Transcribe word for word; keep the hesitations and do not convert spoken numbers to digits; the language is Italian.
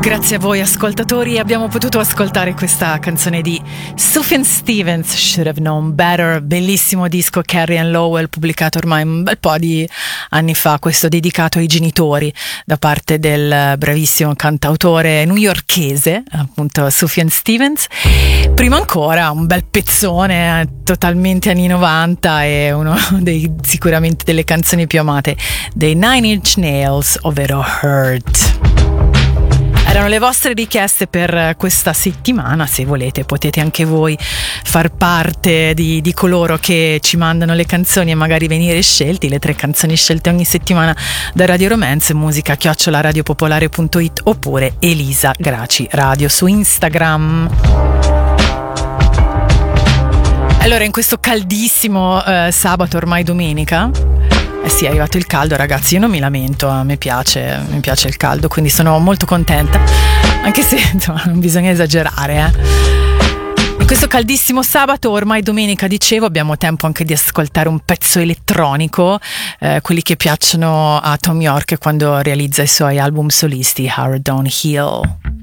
Grazie a voi ascoltatori abbiamo potuto ascoltare questa canzone di Sufjan Stevens, Should Have Known Better, bellissimo disco Carrie and Lowell pubblicato ormai un bel po' di anni fa, questo dedicato ai genitori da parte del bravissimo cantautore newyorkese appunto Sufjan Stevens. Prima ancora un bel pezzone totalmente anni novanta e uno dei sicuramente delle canzoni più amate dei Nine Inch Nails, ovvero Hurt. Erano le vostre richieste per questa settimana, se volete potete anche voi far parte di, di coloro che ci mandano le canzoni e magari venire scelti, le tre canzoni scelte ogni settimana da Radio Romance, musica chiocciola radiopopolare punto it oppure Elisa Graci Radio su Instagram. Allora, in questo caldissimo eh, sabato, ormai domenica, eh sì, è arrivato il caldo, ragazzi, io non mi lamento, a me piace, mi piace il caldo, quindi sono molto contenta, anche se insomma non bisogna esagerare, eh. In questo caldissimo sabato, ormai domenica, dicevo, abbiamo tempo anche di ascoltare un pezzo elettronico, eh, quelli che piacciono a Thom Yorke quando realizza i suoi album solisti, Hard Downhill.